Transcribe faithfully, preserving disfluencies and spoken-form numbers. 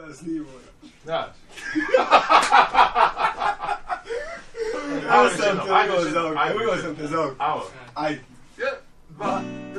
da snimamo. Znaš. Evo sam te uveo za oko, uveo sam te za oko. Avo. Ajde. Jedan, dva,